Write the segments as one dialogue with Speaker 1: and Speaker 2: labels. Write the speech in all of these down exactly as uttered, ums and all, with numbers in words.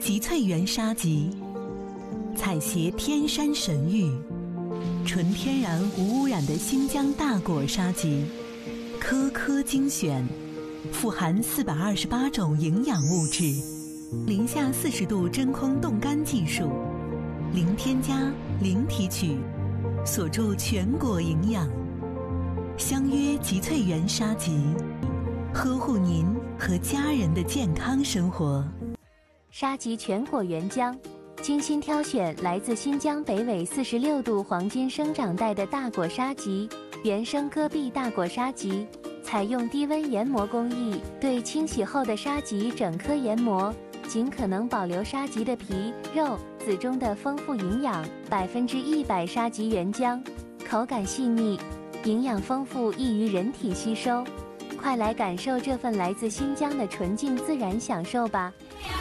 Speaker 1: 吉翠园沙棘，采撷天山神玉，纯天然无污染的新疆大果沙棘，颗颗精选，富含四百二十八种营养物质，零下四十度真空冻干技术，零添加、零提取，锁住全果营养。相约吉翠园沙棘，呵护您和家人的健康生活。
Speaker 2: 沙棘全果原浆，精心挑选来自新疆北纬四十六度黄金生长带的大果沙棘，原生戈壁大果沙棘，采用低温研磨工艺，对清洗后的沙棘整颗研磨，尽可能保留沙棘的皮、肉、籽中的丰富营养，百分之一百沙棘原浆，口感细腻，营养丰富，易于人体吸收。快来感受这份来自新疆的纯净自然享受吧！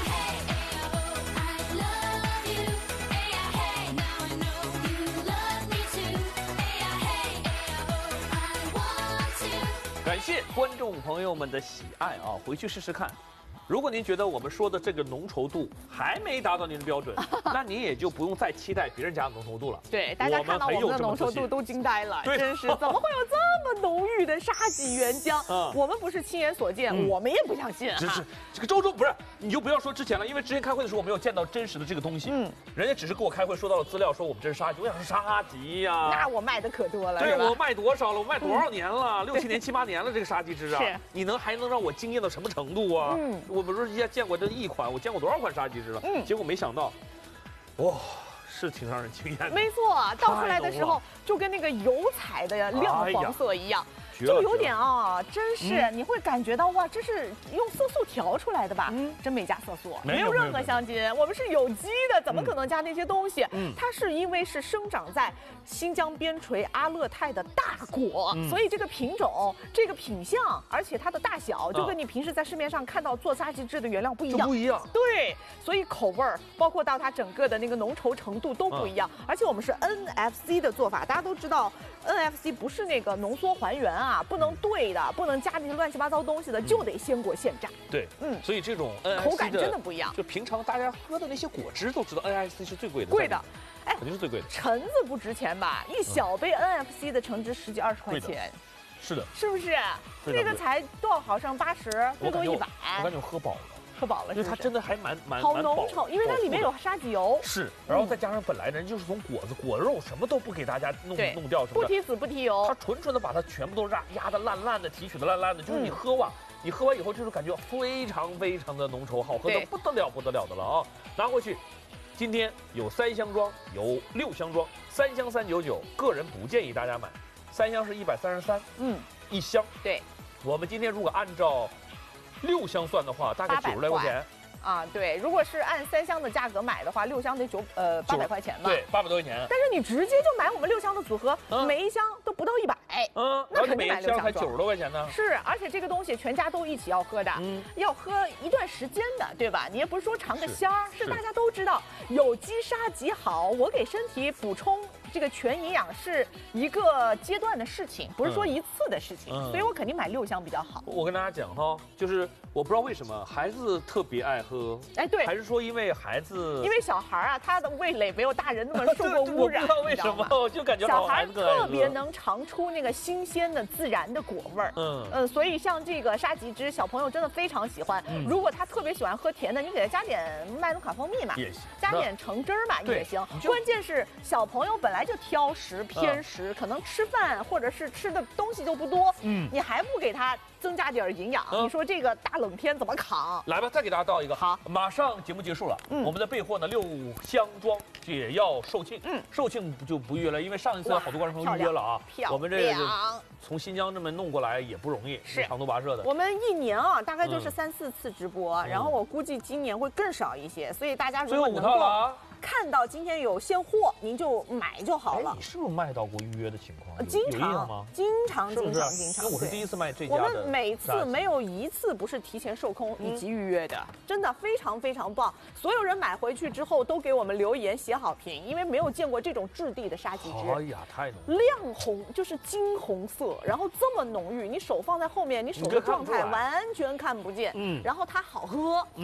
Speaker 3: 感谢观众朋友们的喜爱啊！回去试试看。如果您觉得我们说的这个浓稠度还没达到您的标准，那您也就不用再期待别人家的浓稠度了。
Speaker 4: 对，大家看到我们的浓稠度都惊呆了，真是怎么会有这么浓郁的沙棘原浆？嗯、我们不是亲眼所见，嗯、我们也不相信、啊。
Speaker 3: 只是这个周周不是，你就不要说之前了，因为之前开会的时候我没有见到真实的这个东西。嗯，人家只是跟我开会说到了资料，说我们这是沙棘，我想说沙棘呀、啊。
Speaker 4: 那我卖的可多了，
Speaker 3: 对我卖多少了？我卖多少年了？嗯、六七年、七八年了，这个沙棘汁啊，
Speaker 4: 是
Speaker 3: 你能还能让我惊艳到什么程度啊？嗯，我不是也见过。这一款我见过多少款沙棘汁了，嗯，结果没想到，哇，是挺让人惊艳的。
Speaker 4: 没错，倒出来的时候就跟那个油彩的亮黄色一样。哎、就有点啊，真是、嗯、你会感觉到哇，这是用色素调出来的吧？嗯，真没加色素，没有任何香精，我们是有机的，怎么可能加那些东西？嗯，它是因为是生长在新疆边陲阿勒泰的大果，嗯、所以这个品种、这个品相，而且它的大小，就跟你平时在市面上看到做沙棘汁的原料不一样，
Speaker 3: 不一样。
Speaker 4: 对，所以口味儿，包括到它整个的那个浓稠程度都不一样。嗯、而且我们是 N F C 的做法，大家都知道 N F C 不是那个浓缩还原啊。不能兑的，不能加那些乱七八糟东西的，就得鲜果现榨。
Speaker 3: 对，嗯，所以这种 N F C
Speaker 4: 口感真的不一样。
Speaker 3: 就平常大家喝的那些果汁都知道 N F C 是最贵的，
Speaker 4: 贵的，
Speaker 3: 哎，肯定是最贵的。
Speaker 4: 橙子不值钱吧？一小杯 N F C 的橙汁十几二十块钱，
Speaker 3: 是的，
Speaker 4: 是不是？那个才多少毫升？八十，最多一百。
Speaker 3: 我感觉我喝饱了。
Speaker 4: 喝饱了，
Speaker 3: 因为它真的还蛮蛮
Speaker 4: 好浓稠，因为它里面有沙棘油，
Speaker 3: 是，然后再加上本来人就是从果子、果肉什么都不给大家弄弄掉什么的，
Speaker 4: 不提籽不提油，
Speaker 3: 它纯纯的把它全部都压压的烂烂的，提取的烂烂的，就是你喝完，你喝完以后就是感觉非常非常的浓稠，好喝的不得了不得了的了啊！拿回去，今天有三箱装，有六箱装，三箱三九九，个人不建议大家买，三箱是一百三十三，嗯，一箱，
Speaker 4: 对，
Speaker 3: 我们今天如果按照六箱算的话，大概九十来块钱。
Speaker 4: 啊，对，如果是按三箱的价格买的话，六箱得九呃八百块钱吧？
Speaker 3: 对，八百多块钱。
Speaker 4: 但是你直接就买我们六箱的组合，嗯、每一箱都不到一百，
Speaker 3: 嗯，
Speaker 4: 那肯定买六箱
Speaker 3: 才九十多块钱呢。
Speaker 4: 是，而且这个东西全家都一起要喝的，嗯，要喝一段时间的，对吧？你也不是说尝个鲜儿，是大家都知道有机沙棘好，我给身体补充这个全营养是一个阶段的事情，不是说一次的事情，嗯、所以我肯定买六箱比较好。
Speaker 3: 我跟大家讲哈，就是我不知道为什么孩子特别爱喝，
Speaker 4: 哎，对。
Speaker 3: 还是说因为孩子，
Speaker 4: 因为小孩啊，他的味蕾没有大人那么受过污染，
Speaker 3: 不知道为什么，我就感觉
Speaker 4: 小孩特别能尝出那个新鲜的自然的果味儿。嗯嗯，所以像这个沙棘汁，小朋友真的非常喜欢。嗯、如果他特别喜欢喝甜的，你给他加点麦努卡蜂蜜嘛，也行，加点橙汁儿嘛也行。关键是小朋友本来就挑食偏食，嗯、可能吃饭或者是吃的东西就不多，嗯，你还不给他增加点营养，嗯、你说这个大冷天怎么扛？
Speaker 3: 来吧，再给大家倒一个。
Speaker 4: 好，
Speaker 3: 马上节目结束了，嗯，我们的备货呢六箱装也要售罄，嗯，售罄就不预了，因为上一次好多观众朋友预约了啊，我们这个从新疆这么弄过来也不容易，是长途跋涉的。
Speaker 4: 我们一年啊，大概就是三四次直播，嗯、然后我估计今年会更少一些，所以大家如果能够看到今天有现货，您就买就好了。
Speaker 3: 你是不是卖到过预约的情况？
Speaker 4: 经常吗？经常，经常，经常。
Speaker 3: 那我是第一次卖这家
Speaker 4: 的。我们每次没有一次不是提前售空以及预约的，真的非常非常棒。所有人买回去之后都给我们留言写好评，因为没有见过这种质地的沙棘汁。
Speaker 3: 哎呀，太浓！
Speaker 4: 亮红就是金红色，然后这么浓郁，你手放在后面，你手的状态完全看不见。嗯，然后它好喝。